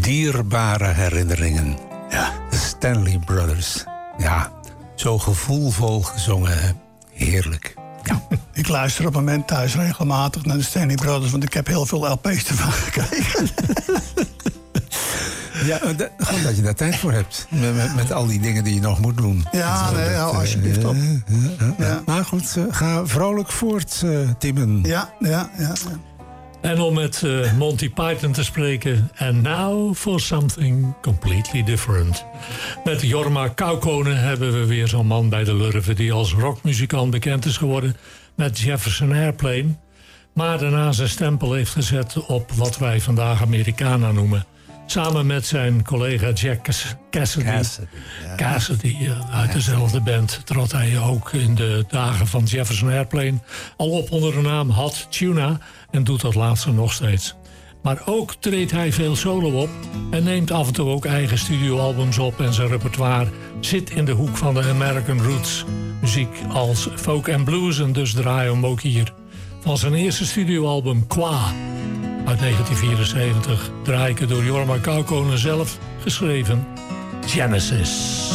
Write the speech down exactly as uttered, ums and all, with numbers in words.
Dierbare herinneringen. Ja. De Stanley Brothers. Ja, zo gevoelvol gezongen. Hè? Heerlijk. Ja. Ik luister op het moment thuis regelmatig naar de Stanley Brothers, want ik heb heel veel L P's ervan gekregen. Ja, dat, gewoon dat je daar tijd voor hebt. Met, met, met al die dingen die je nog moet doen. Ja, Zo, nee, dat, nou, alsjeblieft op. Uh, uh, uh, uh. Ja. Maar goed, uh, ga vrolijk voort, uh, Timmen. Ja, ja, ja. ja. En om met uh, Monty Python te spreken. And now for something completely different. Met Jorma Kaukonen hebben we weer zo'n man bij de Lurven die als rockmuzikant bekend is geworden met Jefferson Airplane. Maar daarna zijn stempel heeft gezet op wat wij vandaag Americana noemen. Samen met zijn collega Jack Cassidy. Cassidy, ja. Cassidy uh, uit dezelfde band trad hij ook in de dagen van Jefferson Airplane al op onder de naam Hot Tuna en doet dat laatste nog steeds. Maar ook treedt hij veel solo op en neemt af en toe ook eigen studioalbums op en zijn repertoire zit in de hoek van de American Roots. Muziek als folk en blues en dus draaien we hem ook hier. Van zijn eerste studioalbum Qua uit negentien vierenzeventig draai ik het door Jorma Kaukonen zelf geschreven Genesis.